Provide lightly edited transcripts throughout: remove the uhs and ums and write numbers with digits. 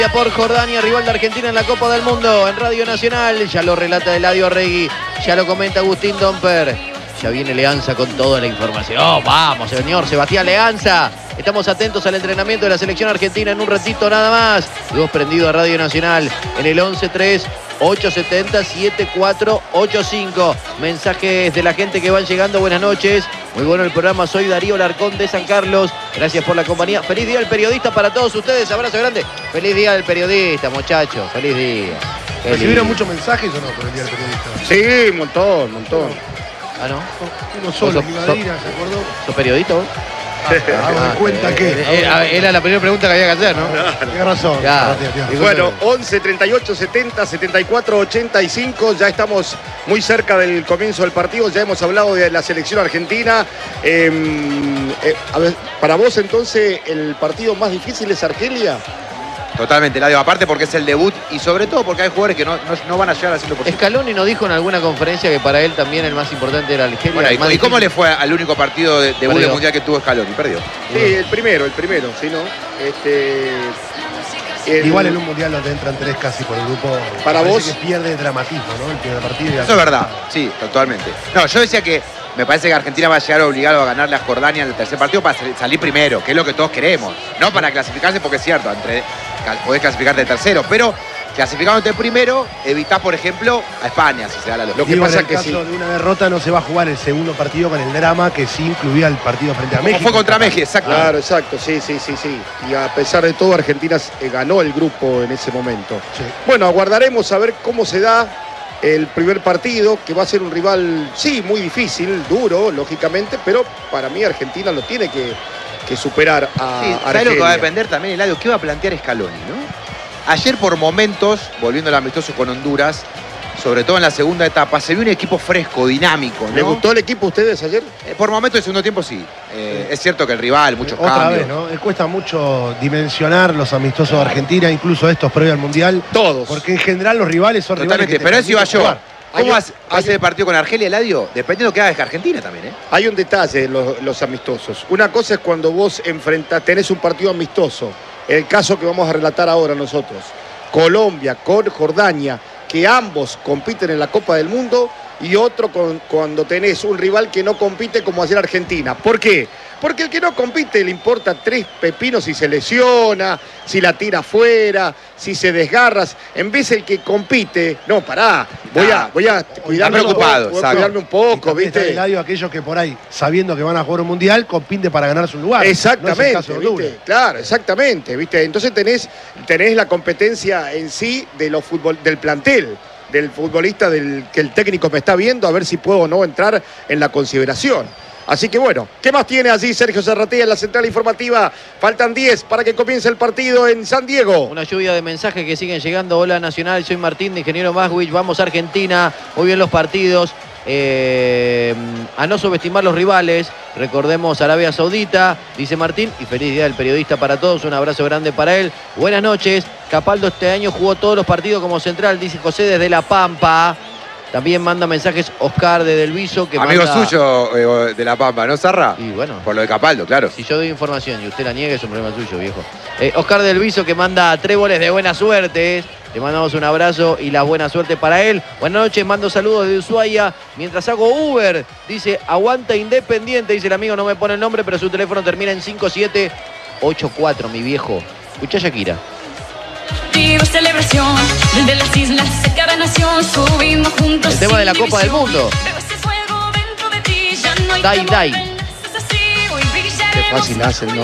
Por Jordania, rival de Argentina en la Copa del Mundo, en Radio Nacional. Ya lo relata Eladio Regui, ya lo comenta Agustín Domper. Ya viene Leanza con toda la información. Oh, vamos, señor Sebastián Leanza. Estamos atentos al entrenamiento de la selección argentina en un ratito nada más. Y vos prendido a Radio Nacional en el 11-3-870-7485. Mensajes de la gente que van llegando. Buenas noches. Muy bueno el programa. Soy Darío Larcón de San Carlos. Gracias por la compañía. Feliz día del periodista para todos ustedes. Abrazo grande. Feliz día del periodista, muchachos. Feliz día. ¿Recibieron muchos mensajes o no por el día del periodista? Sí, un montón. Ah, ¿no? Uno solo que iba a ir, ¿se acordó? ¿Sos periodista vos? Hago de cuenta que... Era la primera pregunta que había que hacer, ¿no? Tienes razón. Ya. Y bueno, 11 38 70 74 85. Ya estamos muy cerca del comienzo del partido. Ya hemos hablado de la selección argentina. A ver, para vos entonces el partido más difícil es Argelia. Totalmente, Eladio. Aparte porque es el debut y sobre todo porque hay jugadores que no van a llegar al 100%. Scaloni nos dijo en alguna conferencia que para él también el más importante era Argelia. Bueno, ¿y cómo le fue al único partido de debut del mundial que tuvo Scaloni? Perdió. Sí, el primero, ¿sí, no? Igual en un mundial donde entran tres casi por grupo. Para vos que pierde dramatismo, ¿no? El primer partido. Eso es verdad, sí, totalmente. No, yo decía que me parece que Argentina va a llegar obligado a ganarle a Jordania en el tercer partido para salir primero, que es lo que todos queremos. No para clasificarse, porque es cierto, podés clasificarte de tercero, pero clasificándote primero, evitás, por ejemplo, a España, si se da la lógica. Lo que pasa es que en caso de una derrota no se va a jugar el segundo partido con el drama que sí incluía el partido frente a México. Fue contra México, exacto. Claro, exacto, sí. Y a pesar de todo, Argentina ganó el grupo en ese momento. Sí. Bueno, aguardaremos a ver cómo se da el primer partido, que va a ser un rival, sí, muy difícil, duro, lógicamente, pero para mí Argentina lo tiene que superar a Argelia. ¿Sabes lo que va a depender también, Eladio? ¿Qué va a plantear Scaloni, no? Ayer por momentos, volviendo al amistoso con Honduras, sobre todo en la segunda etapa, se vio un equipo fresco, dinámico, ¿no? ¿Les gustó el equipo a ustedes ayer? Por momentos del segundo tiempo sí. Es cierto que el rival, muchos Otra cambios. vez, ¿no? Cuesta mucho dimensionar los amistosos de Argentina, incluso estos previo al Mundial. Todos. Porque en general los rivales son Totalmente, rivales que pero eso iba yo. ¿Cómo Hay hace el partido con Argelia, Eladio? Dependiendo de que haga Argentina también, ¿eh? Hay un detalle en los amistosos. Una cosa es cuando vos tenés un partido amistoso, el caso que vamos a relatar ahora nosotros, Colombia con Jordania, que ambos compiten en la Copa del Mundo, y otro cuando tenés un rival que no compite como ayer Argentina. ¿Por qué? Porque el que no compite le importa tres pepinos si se lesiona, si la tira afuera, si se desgarra. En vez el que compite, no, pará, voy a cuidarme un poco, ¿viste? Está aquellos que por ahí, sabiendo que van a jugar un mundial, compiten para ganarse un lugar. Exactamente, no es el caso de ¿viste? Claro, exactamente, ¿viste? Entonces tenés la competencia en sí del plantel, del futbolista que el técnico me está viendo, a ver si puedo o no entrar en la consideración. Así que bueno, ¿qué más tiene allí Sergio Zarratea en la central informativa? Faltan 10 para que comience el partido en San Diego. Una lluvia de mensajes que siguen llegando. Hola Nacional, soy Martín de Ingeniero Maswich. Vamos a Argentina, muy bien los partidos. A no subestimar los rivales. Recordemos Arabia Saudita, dice Martín, y feliz día del periodista para todos. Un abrazo grande para él. Buenas noches. Capaldo este año jugó todos los partidos como central, dice José desde La Pampa. También manda mensajes Oscar de Del Viso, que amigo manda... suyo de La Pampa, ¿no, Zarra? Y bueno, por lo de Capaldo, claro. Si yo doy información y usted la niega, es un problema suyo, viejo. Oscar Del Viso, que manda tréboles de buena suerte. Le mandamos un abrazo y la buena suerte para él. Buenas noches, mando saludos de Ushuaia. Mientras hago Uber, dice, aguanta Independiente. Dice el amigo, no me pone el nombre, pero su teléfono termina en 5784, mi viejo. Escuchá Shakira. Celebración desde las islas de cada nación, subimos juntos. El tema de la Copa del Mundo. Dai. Qué fácil hacen, ¿no?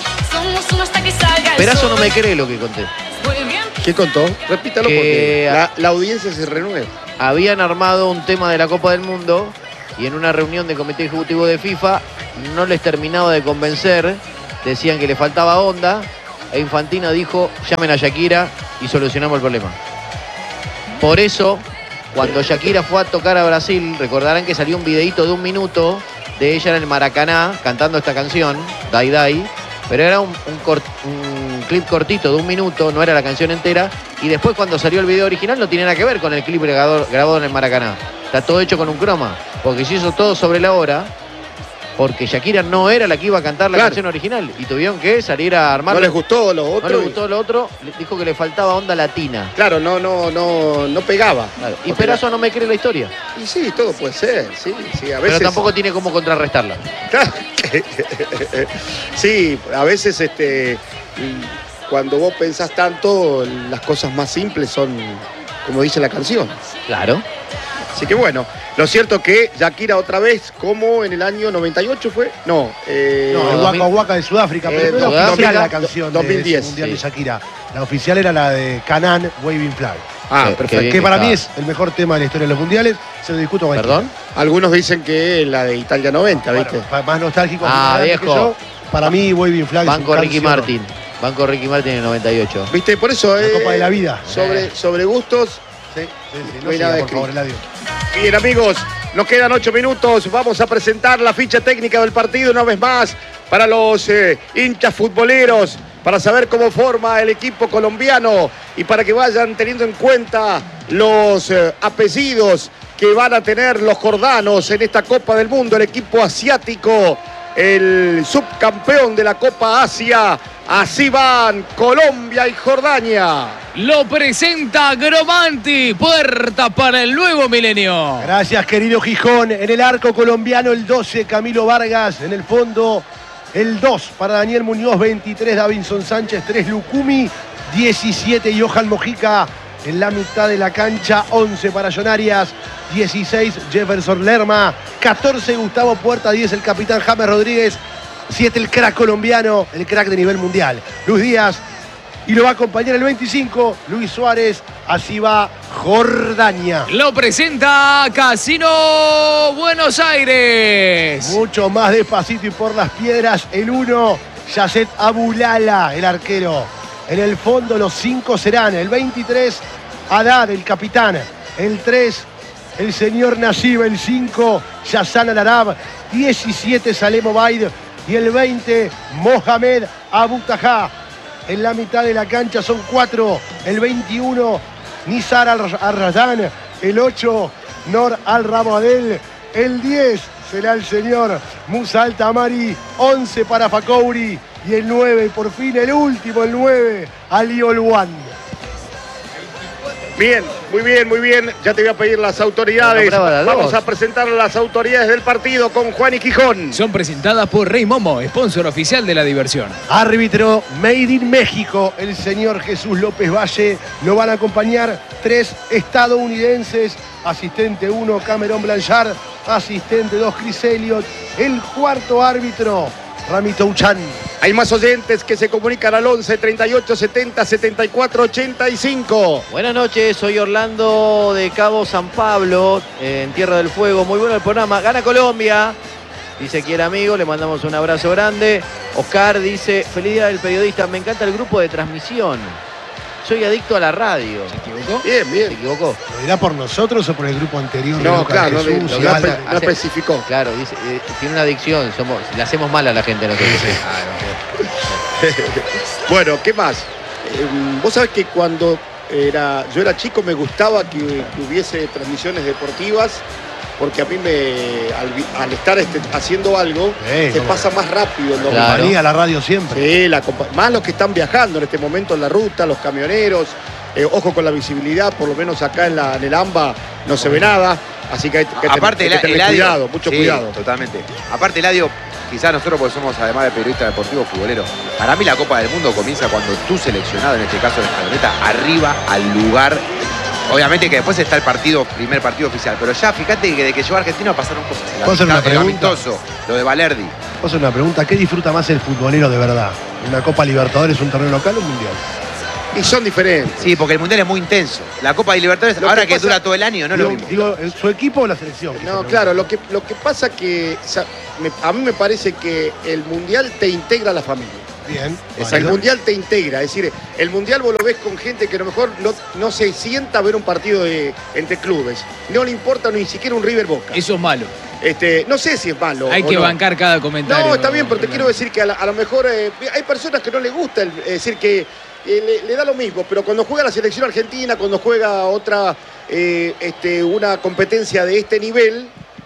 Perazo no me cree lo que conté. ¿Qué contó? Repítalo porque la audiencia se renueva. Habían armado un tema de la Copa del Mundo y en una reunión del Comité Ejecutivo de FIFA no les terminaba de convencer. Decían que le faltaba onda. E Infantino dijo, llamen a Shakira y solucionamos el problema. Por eso, cuando Shakira fue a tocar a Brasil, recordarán que salió un videíto de 1 minuto de ella en el Maracaná cantando esta canción, Dai, pero era un clip cortito de 1 minuto, no era la canción entera, y después cuando salió el video original no tiene nada que ver con el clip grabado en el Maracaná. Está todo hecho con un croma, porque si hizo todo sobre la hora, porque Shakira no era la que iba a cantar la Claro. canción original y tuvieron que salir a armarlo. No les gustó lo No otro. le gustó lo otro, dijo que le faltaba onda latina. Claro, no pegaba. Claro. Y Porque Perazo no me cree la historia, Y sí, todo puede ser, sí, a veces. pero tampoco tiene cómo contrarrestarla. Claro. Sí, a veces cuando vos pensás tanto, las cosas más simples son como dice la canción. Claro. Así que bueno, lo cierto que Shakira otra vez, como en el año 98 fue, no, No, el Waka Waka de Sudáfrica, pero no era oficial la canción 2010, de ese Mundial sí. de Shakira. La oficial era la de Canaan, Waving Flag. Qué bien Que para mí estaba. es el mejor tema de la historia de los mundiales, se lo discuto con ¿Perdón? Algunos dicen que la de Italia 90, ¿viste? Más nostálgico Ah, que viejo. yo, para mí Waving Flag Banco es un Ricky canción. Martin. Banco Ricky Martin en el 98. ¿Viste? Por eso La Copa de la Vida. sobre gustos. Sí, No no hay siga, nada por favor, escrito. Eladio. Bien, amigos, nos quedan 8 minutos. Vamos a presentar la ficha técnica del partido una vez más para los hinchas futboleros, para saber cómo forma el equipo colombiano y para que vayan teniendo en cuenta los apellidos que van a tener los jordanos en esta Copa del Mundo, el equipo asiático, el subcampeón de la Copa Asia. Así van Colombia y Jordania. Lo presenta Gromanti, puerta para el nuevo milenio. Gracias, querido Gijón. En el arco colombiano, el 12, Camilo Vargas. En el fondo, el 2 para Daniel Muñoz, 23, Davinson Sánchez, 3, Lucumi, 17, Johan Mojica. En la mitad de la cancha, 11 para John Arias, 16, Jefferson Lerma, 14, Gustavo Puerta, 10, el capitán James Rodríguez, 7, el crack colombiano, el crack de nivel mundial, Luis Díaz. Y lo va a acompañar el 25, Luis Suárez. Así va Jordania. Lo presenta Casino Buenos Aires. Mucho más despacito y por las piedras. El 1, Yacet Abulala, el arquero. En el fondo los 5 serán el 23, Haddad, el capitán. El 3, el señor Nasib. El 5, Yassan Al-Arab. 17, Salem Obaid. Y el 20, Mohamed Abu Tajá. En la mitad de la cancha son 4. El 21, Nizar Al-Rayan. El 8, Nor Al-Ramadel. El 10 será el señor Musa Al-Tamari. 11 para Fakouri. Y el 9, por fin el último, el 9, Ali Olwan. Bien, muy bien, muy bien. Ya te voy a pedir las autoridades. No, la Vamos dos. a presentar las autoridades del partido con Juan y Gijón. Son presentadas por Rey Momo, sponsor oficial de la diversión. Árbitro Made in México, el señor Jesús López Valle. Lo van a acompañar 3 estadounidenses. Asistente 1, Cameron Blanchard. Asistente 2, Chris Elliott. El cuarto árbitro, Ramito Uchán. Hay más oyentes que se comunican al 11 38 70 74 85. Buenas noches, soy Orlando de Cabo San Pablo, en Tierra del Fuego. Muy bueno el programa. Gana Colombia, dice aquí el amigo, le mandamos un abrazo grande. Oscar dice, feliz día del periodista, me encanta el grupo de transmisión. Soy adicto a la radio. ¿Se equivocó? Bien, ¿Se bien. equivocó? ¿Lo dirá por nosotros o por el grupo anterior? de No, Lucas claro, no, Jesús no, y no, Alba? no especificó. Claro, dice, tiene una adicción, le hacemos mal a la gente nosotros. Bueno, ¿qué más? Vos sabés que cuando yo era chico me gustaba que hubiese transmisiones deportivas, porque a mí al estar haciendo algo, se cómo pasa más rápido. ¿no? Claro. Compañía, la radio siempre. Sí, más los que están viajando en este momento en la ruta, los camioneros. Ojo con la visibilidad, por lo menos acá en el AMBA no se ve nada, así que hay que Aparte, tener Eladio, cuidado, mucho sí, cuidado. Totalmente. Aparte, Eladio, quizás nosotros, porque somos además de periodistas deportivos, futboleros, para mí la Copa del Mundo comienza cuando tu seleccionado, en este caso la escaloneta, arriba al lugar. Obviamente que después está el primer partido oficial, pero ya fíjate que de que llegó a Argentina pasaron cosas. ¿Puedo hacer una El pregunta? amistoso, lo de Valerdi. Vos hacer una pregunta, ¿qué disfruta más el futbolero de verdad? ¿Una Copa Libertadores, un torneo local o un mundial? Y son diferentes. Sí, porque el Mundial es muy intenso. La Copa de Libertadores, Lo ahora que que pasa- dura todo el año, no es lo mismo. Digo, ¿su equipo o la selección? No, claro, lo que pasa que a mí me parece que el Mundial te integra a la familia. Bien. El válido. Mundial te integra, es decir, el Mundial vos lo ves con gente que a lo mejor no se sienta a ver un partido entre clubes. No le importa ni siquiera un River Boca. Eso es malo. No sé si es malo. Hay o que no. bancar cada comentario. No, está bien, pero te quiero decir que a lo mejor hay personas que no les gusta, es decir, que le da lo mismo, pero cuando juega la selección argentina, cuando juega otra, una competencia de este nivel,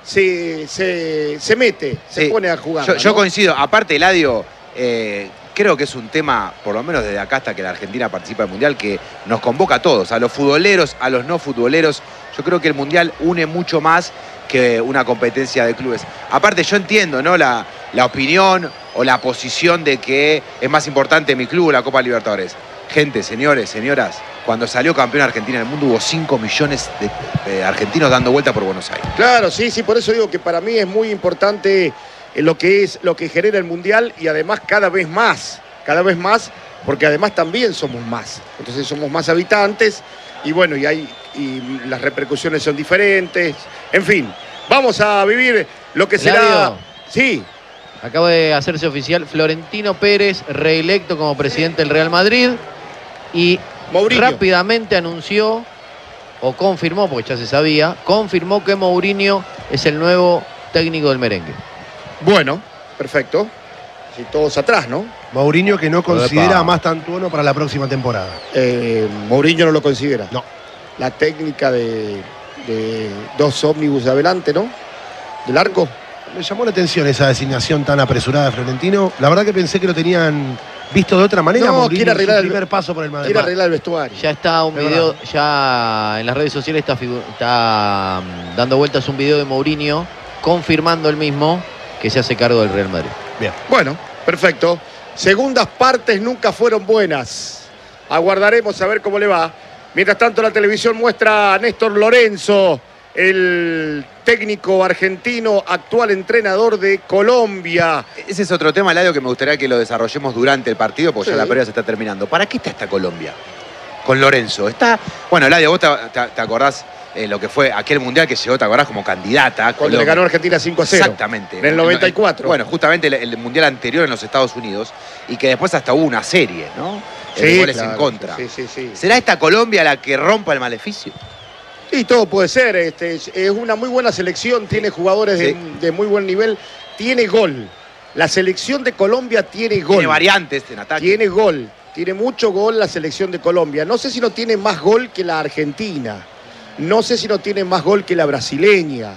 se mete, se Sí. pone a jugar. Yo coincido. Aparte, Eladio, creo que es un tema, por lo menos desde acá hasta que la Argentina participa del Mundial, que nos convoca a todos, a los futboleros, a los no futboleros. Yo creo que el Mundial une mucho más que una competencia de clubes. Aparte, yo entiendo, ¿no?, la opinión o la posición de que es más importante mi club o la Copa Libertadores. Gente, señores, señoras, cuando salió campeón Argentina en el mundo hubo 5 millones de argentinos dando vuelta por Buenos Aires. Claro, sí, por eso digo que para mí es muy importante lo que genera el Mundial y además cada vez más, porque además también somos más. Entonces somos más habitantes y bueno, y las repercusiones son diferentes. En fin, vamos a vivir lo que será. Eladio. Sí. Acaba de hacerse oficial Florentino Pérez, reelecto como presidente del Real Madrid. Y Mourinho. rápidamente anunció, o confirmó, porque ya se sabía, confirmó que Mourinho es el nuevo técnico del merengue. Bueno, perfecto. Sí, todos atrás, ¿no? Mourinho que no considera Epa. a Más Tantuono para la próxima temporada. Mourinho no lo considera. No. La técnica de 2 ómnibus de adelante, ¿no? Del arco. Me llamó la atención esa designación tan apresurada de Florentino. La verdad que pensé que lo tenían visto de otra manera. No, Mourinho quiere en su arreglar el primer paso por el Madrid. Quiere arreglar el vestuario. Ya está un Es video, verdad. ya en las redes sociales está dando vueltas un video de Mourinho confirmando el mismo que se hace cargo del Real Madrid. Bien. Bueno, perfecto. Segundas partes nunca fueron buenas. Aguardaremos a ver cómo le va. Mientras tanto, la televisión muestra a Néstor Lorenzo, el técnico argentino, actual entrenador de Colombia. Ese es otro tema, Eladio, que me gustaría que lo desarrollemos durante el partido, porque Sí. ya la previa se está terminando. ¿Para qué está esta Colombia? Con Lorenzo. Bueno, Eladio, vos te acordás lo que fue aquel Mundial que llegó, ¿te acordás? Como candidata a Cuando le Colombia. ganó Argentina 5-0. Exactamente. En el 94. Bueno, justamente el Mundial anterior en los Estados Unidos, y que después hasta hubo una serie, ¿no? De Sí, goles claro. en contra. Sí. ¿Será esta Colombia la que rompa el maleficio? Y todo puede ser. Es una muy buena selección, tiene jugadores Sí. de muy buen nivel, tiene gol. La selección de Colombia tiene gol. Tiene variantes en ataque. Tiene gol, tiene mucho gol la selección de Colombia. No sé si no tiene más gol que la Argentina. No sé si no tiene más gol que la brasileña.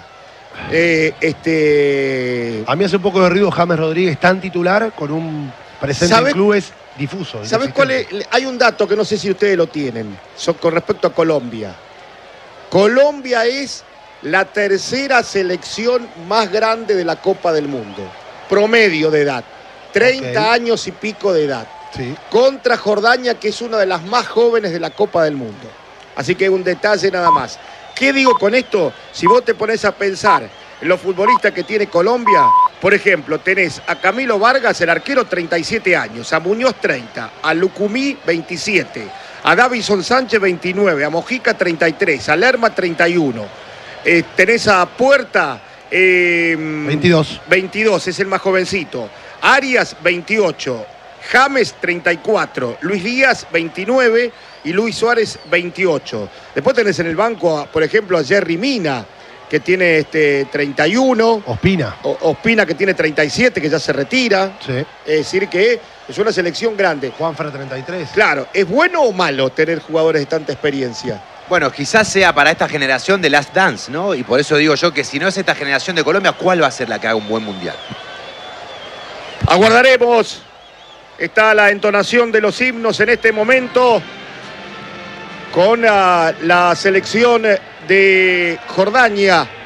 A mí hace un poco de ruido James Rodríguez tan titular con un presente ¿Sabe- en clubes difuso. ¿Sabes cuál es? Hay un dato que no sé si ustedes lo tienen con respecto a Colombia. Colombia es la tercera selección más grande de la Copa del Mundo. Promedio de edad. 30 Ok. años y pico de edad. Sí. Contra Jordania, que es una de las más jóvenes de la Copa del Mundo. Así que un detalle nada más. ¿Qué digo con esto? Si vos te pones a pensar en los futbolistas que tiene Colombia, por ejemplo, tenés a Camilo Vargas, el arquero, 37 años, a Muñoz, 30, a Lucumí, 27, a Davison Sánchez, 29, a Mojica, 33, a Lerma, 31. Tenés a Puerta, 22. 22, es el más jovencito. Arias, 28. James, 34. Luis Díaz, 29. Y Luis Suárez, 28. Después tenés en el banco, por ejemplo, a Jerry Mina, que tiene 31. Ospina. Ospina, que tiene 37, que ya se retira. Sí. Es decir, que es una selección grande. Juanfra 33. Claro, ¿es bueno o malo tener jugadores de tanta experiencia? Bueno, quizás sea para esta generación de Last Dance, ¿no? Y por eso digo yo que si no es esta generación de Colombia, ¿cuál va a ser la que haga un buen mundial? Aguardaremos. Está la entonación de los himnos en este momento con la selección de Jordania.